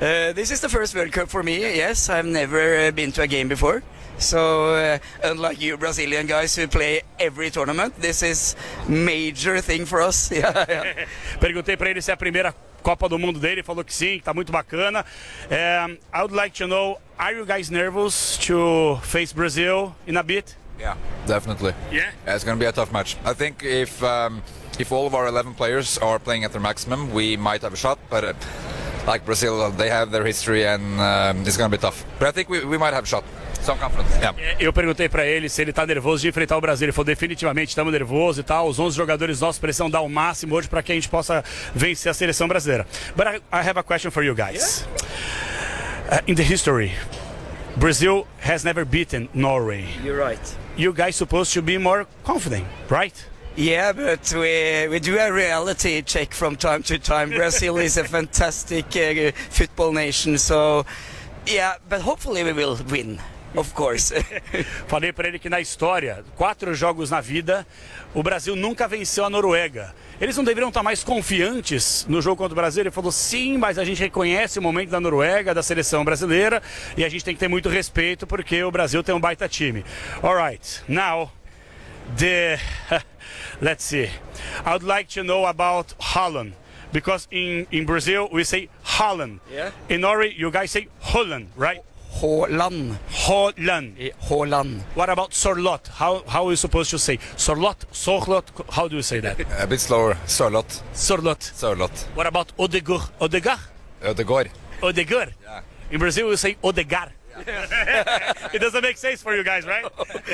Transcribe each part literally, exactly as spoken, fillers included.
Uh, this is the first World Cup for me. Yes, I've never uh, been to a game before. So, uh, unlike you Brazilian guys who play every tournament, this is major thing for us. Yeah, yeah. Perguntei para ele se é a primeira Copa do Mundo dele, falou que sim, que tá muito bacana. Um, I would like to know, are you guys nervous to face Brazil in a bit? Yeah, definitely. Yeah? Yeah, it's going to be a tough match. I think if um, if all of our eleven players are playing at their maximum, we might have a shot, but uh, like Brazil, they have their history and um, it's going to be tough. But I think we, we might have a shot. So I'm confident. Yeah. Eu perguntei para ele se ele tá nervoso de enfrentar o Brasil. Ele falou, definitivamente estamos nervosos e tal. Os onze jogadores nossos precisam dar o máximo hoje para que a gente possa vencer a seleção brasileira. But I, I have a question for you guys. Yeah? Uh, in the history, Brazil has never beaten Norway. You're right. You guys supposed to be more confident, right? Yeah, but we, we do a reality check from time to time. Brazil is a fantastic uh, football nation, so yeah, but hopefully we will win. Of course. Falei para ele que na história, quatro jogos na vida, o Brasil nunca venceu a Noruega. Eles não deveriam estar mais confiantes no jogo contra o Brasil? Ele falou, sim, mas a gente reconhece o momento da Noruega, da seleção brasileira, e a gente tem que ter muito respeito porque o Brasil tem um baita time. Alright, now, the... let's see. I would like to know about Holland. Because in, in Brazil, we say Holland. Yeah. In Norway, you guys say Holland, right? Haaland. Holland. Haaland. What about Sorlot? How how are you supposed to say Sorlot? Sorlot? How do you say that? A bit slower. Sorlot. Sorlot. Sorlot. What about Odegaard? Odegaard? Ödegaard. Odegaard? Yeah. In Brazil we say Odegaard. Yeah. It doesn't make sense for you guys, right?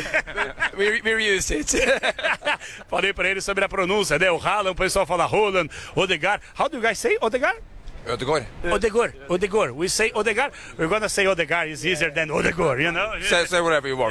we, we use it. Falei para ele sobre a pronúncia, né? O Haaland, o pessoal fala Holland, Odegaard. How do you guys say Odegaard? Ödegaard. Odegaard, Odegaard. We say Odegaard. We're gonna say Odegaard. It's easier than Odegaard, you know. Say, say whatever you want.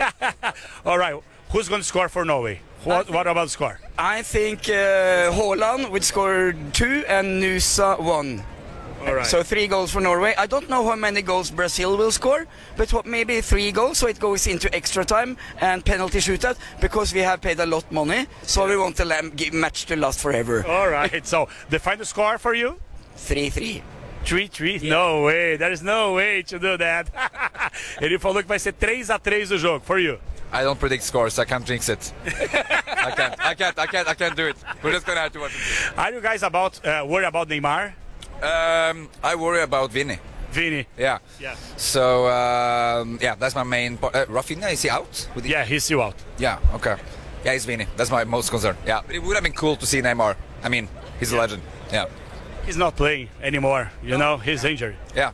All right. Who's gonna score for Norway? What, what about the score? I think uh, Haaland would score two and Nusa one. All right. So three goals for Norway. I don't know how many goals Brazil will score, but what, maybe three goals, so it goes into extra time and penalty shootout, because we have paid a lot of money, so we want the match to last forever. All right. So the final score for you? three three. three three? Yeah. No way. There is no way to do that. Ele falou que vai ser três a três o jogo. For you? I don't predict scores. I can't jinx it. I can't. I can't. I can't. I can't do it. We're just gonna have to watch it. Are you guys about uh, worried about Neymar? Um, I worry about Vinny. Vinny. Yeah. Yeah. So um, yeah, that's my main. Po- uh, Rafinha, is he out? With the- Yeah, he's still out. Yeah. Okay. Yeah, he's Vinny. That's my most concern. Yeah. But it would have been cool to see Neymar. I mean, he's a legend. Yeah. He's not playing anymore, you know, he's injured. Yeah.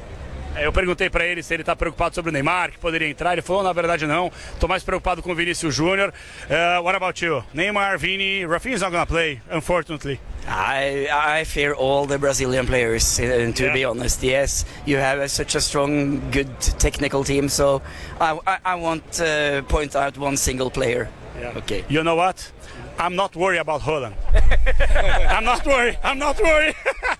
Eu perguntei pra ele se ele tá preocupado sobre o Neymar, que poderia entrar. Ele falou, na verdade não. Tô mais preocupado com o Vinícius Júnior. Uh, what about you? Neymar, Vini, Rafinha's not gonna play, unfortunately. I I fear all the Brazilian players, uh, to Yeah. be honest. Yes, you have a, such a strong, good technical team, so I, I, I won't uh, point out one single player. Yeah. Okay. You know what? I'm not worried about Holland. I'm not worried. I'm not worried.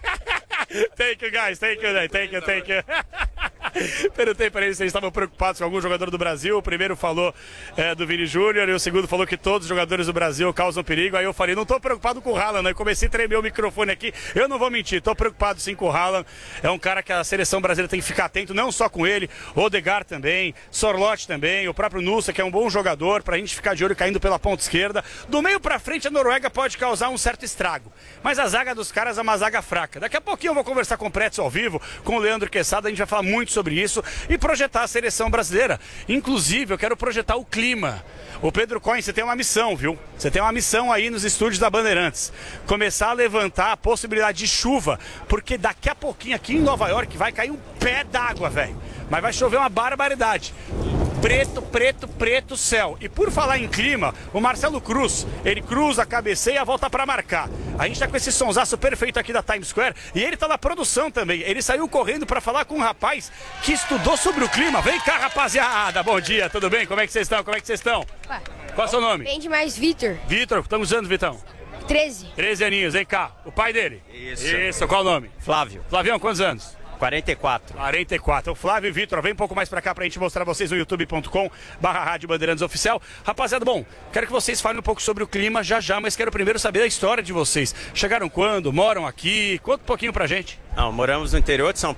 Thank you, guys. Thank you, thank you, thank you. Perguntei para eles se eles estavam preocupados com algum jogador do Brasil. O primeiro falou é, do Vini Júnior e o segundo falou que todos os jogadores do Brasil causam perigo. Aí eu falei, não estou preocupado com o Haaland, né? Eu comecei a tremer o microfone aqui. Eu não vou mentir, estou preocupado sim com o Haaland. É um cara que a seleção brasileira tem que ficar atento, não só com ele, Odegaard também, Sorloth também, o próprio Nusa, que é um bom jogador, pra gente ficar de olho caindo pela ponta esquerda. Do meio pra frente, a Noruega pode causar um certo estrago, mas a zaga dos caras é uma zaga fraca. Daqui a pouquinho eu vou conversar com o Pretzel ao vivo, com o Leandro Quesada, a gente vai falar muito sobre isso e projetar a seleção brasileira. Inclusive, eu quero projetar o clima. O Pedro Cohen, você tem uma missão, viu? Você tem uma missão aí nos estúdios da Bandeirantes. Começar a levantar a possibilidade de chuva, porque daqui a pouquinho aqui em Nova York vai cair um pé d'água, velho. Mas vai chover uma barbaridade. Preto, preto, preto céu. E por falar em clima, o Marcelo Cruz, ele cruza, cabeceia e volta pra marcar. A gente tá com esse sonsaço perfeito aqui da Times Square e ele tá na produção também. Ele saiu correndo pra falar com um rapaz que estudou sobre o clima. Vem cá, rapaziada. Bom dia, tudo bem? Como é que vocês estão? Como é que vocês estão? Ué. Qual é o seu nome? Bem demais, Vitor. Vitor, estamos usando, Vitão? treze. treze aninhos, vem cá. O pai dele? Isso. Isso, qual o nome? Flávio, Flavião, quantos anos? quarenta e quatro. quarenta e quatro. O Flávio e Vitor, vem um pouco mais pra cá pra gente mostrar vocês no youtube ponto com barra Rádio Bandeirantes Oficial. Rapaziada, bom, quero que vocês falem um pouco sobre o clima já já, mas quero primeiro saber a história de vocês. Chegaram quando? Moram aqui? Conta um pouquinho pra gente. Não, moramos no interior de São